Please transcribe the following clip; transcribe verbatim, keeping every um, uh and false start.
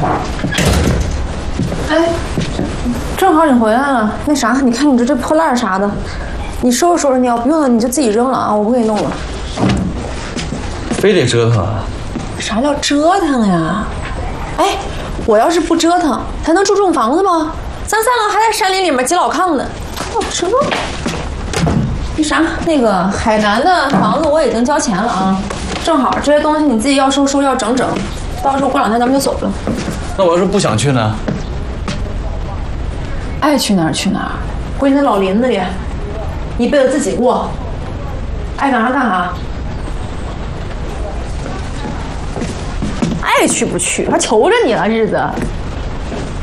哎，正好你回来了。那啥，你看你这这破烂啥的，你收拾收拾。你要不用了，你就自己扔了啊，我不给你弄了。 非得折腾啊？ 啥叫折腾呀？哎，我要是不折腾，还能住这种房子吗？咱三个还在山林里面挤老炕呢。哦，折腾。那啥，那个海南的房子我已经交钱了啊，正好这些东西你自己要收收要整整，到时候过两天咱们就走了。 那我要是不想去呢？ 爱去哪儿去哪儿，回你那老林子里，一辈子自己过，爱干啥干啥。爱去不去，还求着你了日子。